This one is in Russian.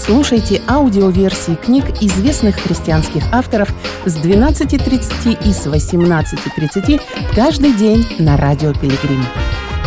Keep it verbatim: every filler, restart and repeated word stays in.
Слушайте аудиоверсии книг известных христианских авторов с двенадцати тридцати и с восемнадцати тридцати каждый день на Радио Пилигрим.